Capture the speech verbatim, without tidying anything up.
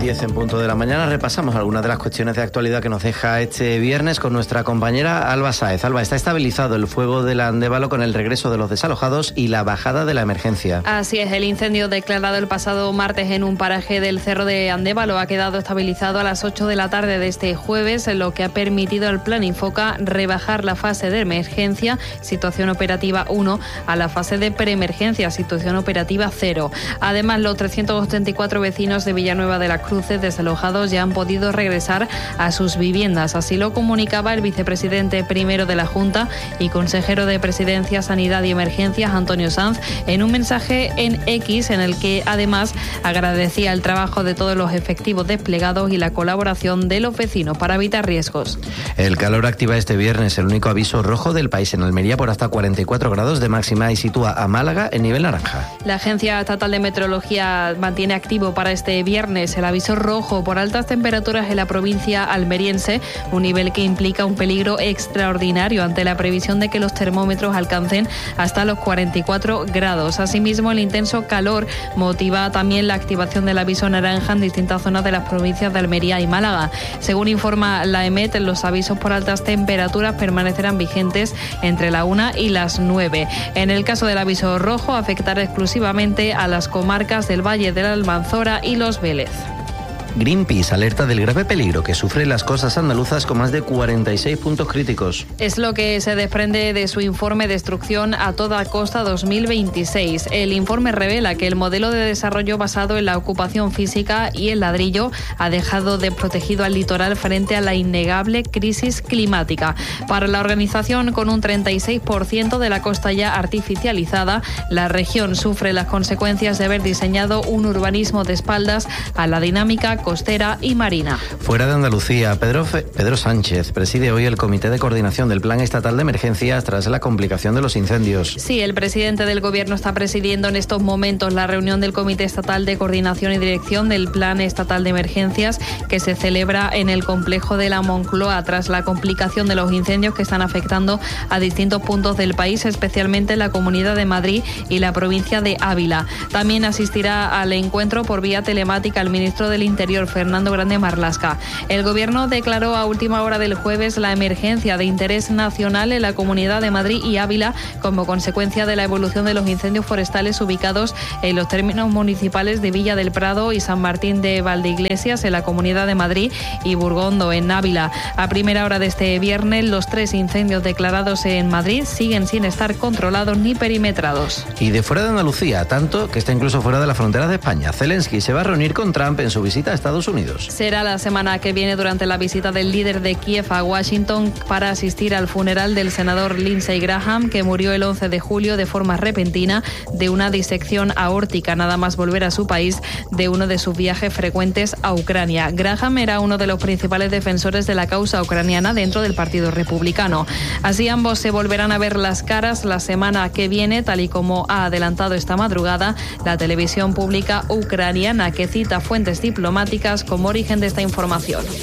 diez en punto de la mañana. Repasamos algunas de las cuestiones de actualidad que nos deja este viernes con nuestra compañera Alba Sáez. Alba, está estabilizado el fuego del Andévalo con el regreso de los desalojados y la bajada de la emergencia. Así es, el incendio declarado el pasado martes en un paraje del Cerro de Andévalo ha quedado estabilizado a las ocho de la tarde de este jueves, lo que ha permitido al Plan Infoca rebajar la fase de emergencia, situación operativa uno, a la fase de preemergencia, situación operativa cero. Además, los trescientos ochenta y cuatro vecinos de Villanueva de las Cruces desalojados ya han podido regresar a sus viviendas. Así lo comunicaba el vicepresidente primero de la Junta y consejero de Presidencia, Sanidad y Emergencias, Antonio Sanz, en un mensaje en X en el que además agradecía el trabajo de todos los efectivos desplegados y la colaboración de los vecinos para evitar riesgos. El calor activa este viernes el único aviso rojo del país en Almería por hasta cuarenta y cuatro grados de máxima y sitúa a Málaga en nivel naranja. La Agencia Estatal de Meteorología mantiene activo para este viernes el aviso rojo por altas temperaturas en la provincia almeriense, un nivel que implica un peligro extraordinario ante la previsión de que los termómetros alcancen hasta los cuarenta y cuatro grados. Asimismo, el intenso calor motiva también la activación del aviso naranja en distintas zonas de las provincias de Almería y Málaga. Según informa la EMET, los avisos por altas temperaturas permanecerán vigentes entre la una y las nueve. En el caso del aviso rojo, afectará exclusivamente a las comarcas del Valle de la Almanzora y Los Vélez. Greenpeace alerta del grave peligro que sufren las costas andaluzas con más de cuarenta y seis puntos críticos. Es lo que se desprende de su informe Destrucción a toda costa dos mil veintiséis. El informe revela que el modelo de desarrollo basado en la ocupación física y el ladrillo ha dejado desprotegido al litoral frente a la innegable crisis climática. Para la organización, con un treinta y seis por ciento de la costa ya artificializada, la región sufre las consecuencias de haber diseñado un urbanismo de espaldas a la dinámica costera y marina. Fuera de Andalucía, Pedro, Fe, Pedro Sánchez preside hoy el Comité de Coordinación del Plan Estatal de Emergencias tras la complicación de los incendios. Sí, el presidente del Gobierno está presidiendo en estos momentos la reunión del Comité Estatal de Coordinación y Dirección del Plan Estatal de Emergencias que se celebra en el complejo de la Moncloa tras la complicación de los incendios que están afectando a distintos puntos del país, especialmente en la Comunidad de Madrid y la provincia de Ávila. También asistirá al encuentro por vía telemática el ministro del Interior, Fernando Grande Marlaska. El Gobierno declaró a última hora del jueves la emergencia de interés nacional en la Comunidad de Madrid y Ávila como consecuencia de la evolución de los incendios forestales ubicados en los términos municipales de Villa del Prado y San Martín de Valdeiglesias en la Comunidad de Madrid y Burgondo en Ávila. A primera hora de este viernes, los tres incendios declarados en Madrid siguen sin estar controlados ni perimetrados. Y de fuera de Andalucía, tanto que está incluso fuera de la frontera de España. Zelensky se va a reunir con Trump en su visita a Estados Unidos. Será la semana que viene durante la visita del líder de Kiev a Washington para asistir al funeral del senador Lindsey Graham, que murió el once de julio de forma repentina de una disección aórtica, nada más volver a su país de uno de sus viajes frecuentes a Ucrania. Graham era uno de los principales defensores de la causa ucraniana dentro del Partido Republicano. Así ambos se volverán a ver las caras la semana que viene, tal y como ha adelantado esta madrugada la televisión pública ucraniana, que cita fuentes diplomáticas como origen de esta información.